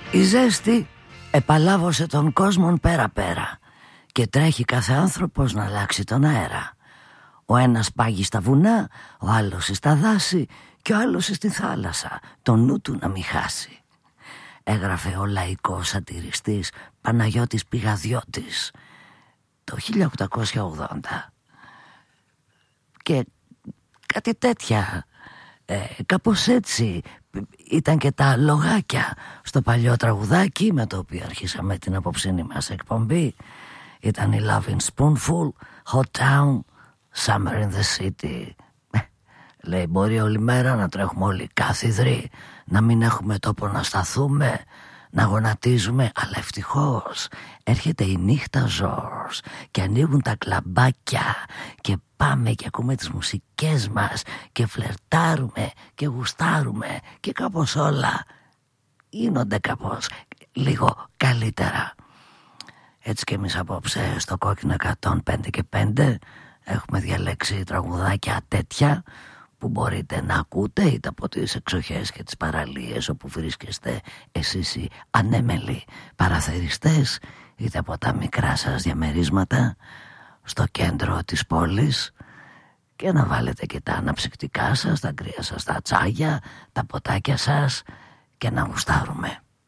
Η ζέστη επαλάβωσε τον κόσμο πέρα-πέρα και τρέχει κάθε άνθρωπος να αλλάξει τον αέρα. Ο ένας πάγει στα βουνά, ο άλλος στα δάση και ο άλλος στη θάλασσα, το νου του να μην χάσει. Έγραφε ο λαϊκός σατιριστής Παναγιώτης Πηγαδιώτης το 1880 και κάτι τέτοια, κάπως έτσι ήταν και τα λογάκια στο παλιό τραγουδάκι με το οποίο αρχίσαμε την απόψινή μας εκπομπή. Ήταν η Loving Spoonful, Hot Town, Summer in the City. Λέει, μπορεί όλη μέρα να τρέχουμε όλοι κάθιδροι, να μην έχουμε τόπο να σταθούμε, να γονατίζουμε, αλλά ευτυχώς έρχεται η νύχτα Ζορς και ανοίγουν τα κλαμπάκια και πάμε και ακούμε τις μουσικές μας και φλερτάρουμε και γουστάρουμε και κάπως όλα γίνονται κάπως λίγο καλύτερα. Έτσι και εμείς απόψε στο Κόκκινο 105 και 5 έχουμε διαλέξει τραγουδάκια τέτοια που μπορείτε να ακούτε είτε από τις εξοχές και τις παραλίες όπου βρίσκεστε εσείς οι ανέμελοι παραθεριστές, είτε από τα μικρά σας διαμερίσματα στο κέντρο της πόλης, και να βάλετε και τα αναψυκτικά σας, τα κρύα σας, τα τσάγια, τα ποτάκια σας και να γουστάρουμε.